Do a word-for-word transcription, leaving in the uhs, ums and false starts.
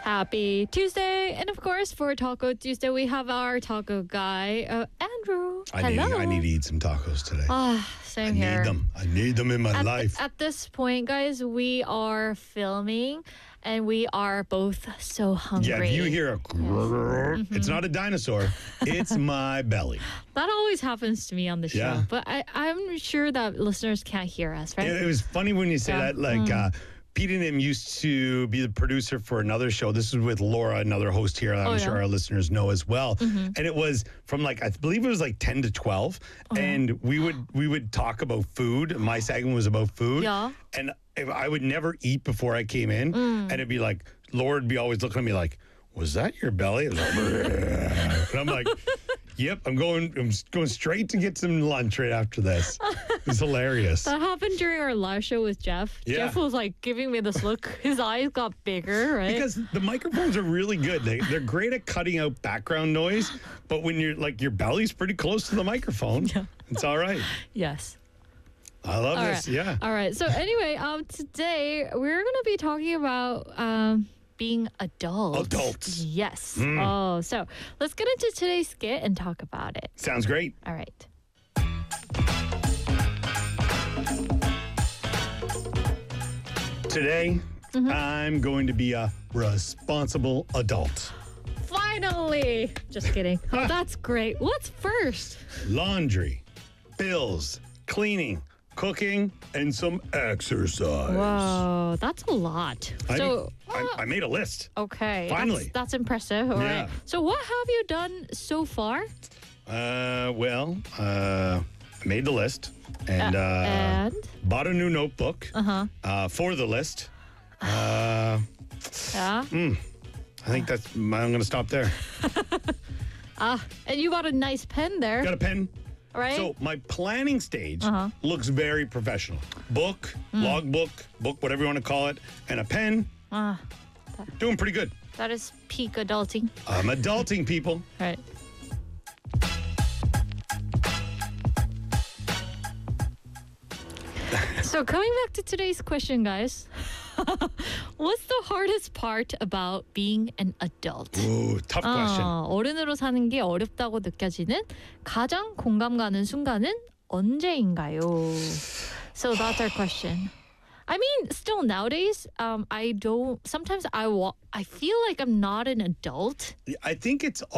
Happy Tuesday. And of course, for Taco Tuesday, we have our taco guy, uh, Andrew. I Hello. need, I need to eat some tacos today. Ah, same I here. need them. I need them in my At, life. at this point, guys, we are filming and we are both so hungry. Yeah, if you hear a grrr, Mm-hmm. it's not a dinosaur. It's my belly. That always happens to me on the show. Yeah. But I, I'm sure that listeners can't hear us, right? It, it was funny when you say Yeah. that. Like, uh, Pete and him used to be the producer for another show. This is with Laura, another host here. I'm Oh, sure yeah? our listeners know as well. Mm-hmm. And it was from like, I believe it was like ten to twelve. Oh, yeah. And we would we would talk about food. My segment was about food. Yeah. And if I would never eat before I came in. Mm. And it'd be like, Laura would be always looking at me like, was that your belly? It was like, "Bleh." And I'm like, yep, I'm going I'm going straight to get some lunch right after this. It's hilarious. That happened during our live show with Jeff. Yeah. Jeff was like giving me this look. His eyes got bigger, right? Because the microphones are really good. They, they're great at cutting out background noise, but when you're like your belly's pretty close to the microphone, Yeah. it's all right. Yes. I love All this. right. Yeah. All right. So anyway, um, today we're gonna be talking about um being adults. Adults. Yes. Mm. Oh, so let's get into today's skit and talk about it. Sounds great. All right. Today, Mm-hmm. I'm going to be a responsible adult. Finally. Just kidding. Oh, that's great. What's first? Laundry, bills, cleaning, cooking, and some exercise. Whoa, that's a lot. I, so. I, I made a list. Okay. Finally. That's, that's impressive. All right. Yeah. So what have you done so far? Uh, well, uh, I made the list and, Uh, uh, and? bought a new notebook Uh-huh. uh, for the list. Uh, Yeah. I think that's, I'm going to stop there. Ah, and you got a nice pen there, Got a pen. right? So my planning stage Uh-huh. looks very professional. Book, logbook, book, whatever you want to call it, and a pen. Ah, Doing pretty good. that is peak adulting. I'm adulting, people. Right. So coming back to today's question, guys. What's the hardest part about being an adult? Ooh, tough question. 어, 어른으로 사는 게 어렵다고 느껴지는 가장 공감 가는 순간은 언제인가요? So that's our question. I mean, still nowadays, um, I don't. Sometimes I wa- I feel like I'm not an adult. I think it's